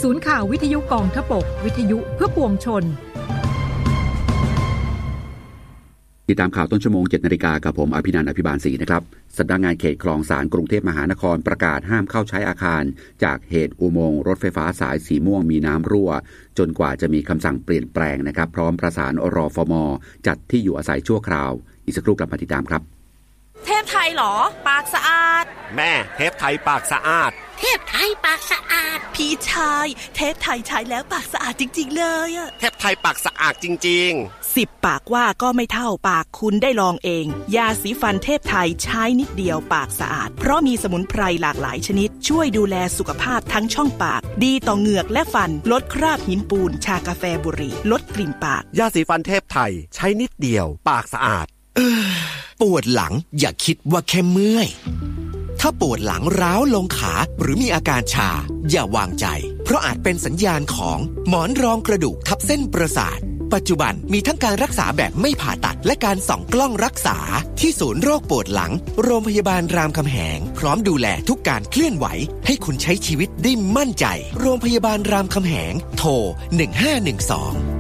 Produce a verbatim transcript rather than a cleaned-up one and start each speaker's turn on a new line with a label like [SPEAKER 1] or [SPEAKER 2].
[SPEAKER 1] ศูนย์ข่าววิทยุกองทพบกวิทยุเพื่อปวงชน
[SPEAKER 2] ติดตามข่าวต้นชั่วโมง เจ็ดนาฬิกากับผมอภินันท์อภิบาลศรีนะครับสำนักงานเขตคลองสานกรุงเทพมหานครประกาศห้ามเข้าใช้อาคารจากเหตุอุโมงค์รถไฟฟ้าสายสีม่วงมีน้ำรั่วจนกว่าจะมีคำสั่งเปลี่ยนแปลงนะครับพร้อมประสานรฟม.จัดที่อยู่อาศัยชั่วคราวอีกสักครู่กลับมาติดตามครับ
[SPEAKER 3] เทพไทยเหรอปากสะอาด
[SPEAKER 4] แม่เทพไทยปากสะอาด
[SPEAKER 5] เทพไทยปากสะอาด
[SPEAKER 3] พี่ชายเทพไทยใช้แล้วปากสะอาดจริงๆเลยอะ
[SPEAKER 4] เทพไทยปากสะอาดจริง
[SPEAKER 3] ๆสิบปากว่าก็ไม่เท่าปากคุณได้ลองเองยาสีฟันเทพไทยใช้นิดเดียวปากสะอาดเพราะมีสมุนไพรหลากหลายชนิดช่วยดูแลสุขภาพทั้งช่องปากดีต่อเหงือกและฟันลดคราบหินปูนชากาแฟบุหรี่ลดกลิ่นปาก
[SPEAKER 4] ยาสีฟันเทพไทยใช้นิดเดียวปากสะอาด
[SPEAKER 6] เออปวดหลังอย่าคิดว่าแค่เมื่อยถ้าปวดหลังร้าวลงขาหรือมีอาการชาอย่าวางใจเพราะอาจเป็นสัญญาณของหมอนรองกระดูกทับเส้นประสาทปัจจุบันมีทั้งการรักษาแบบไม่ผ่าตัดและการส่องกล้องรักษาที่ศูนย์โรคปวดหลังโรงพยาบาลรามคำแหงพร้อมดูแลทุกการเคลื่อนไหวให้คุณใช้ชีวิตได้มั่นใจโรงพยาบาลรามคำแหงโทรหนึ่งห้าหนึ่งสอง